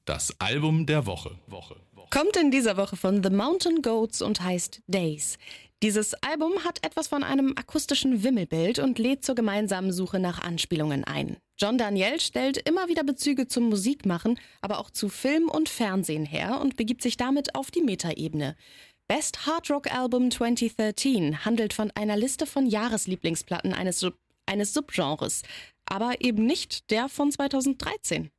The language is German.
Das Album der Woche. Kommt in dieser Woche von The Mountain Goats und heißt Days. Dieses Album hat etwas von einem akustischen Wimmelbild und lädt zur gemeinsamen Suche nach Anspielungen ein. John Daniel stellt immer wieder Bezüge zum Musikmachen, aber auch zu Film und Fernsehen her und begibt sich damit auf die Metaebene. Best Hard Rock Album 2013 handelt von einer Liste von Jahreslieblingsplatten eines Subgenres, aber eben nicht der von 2013.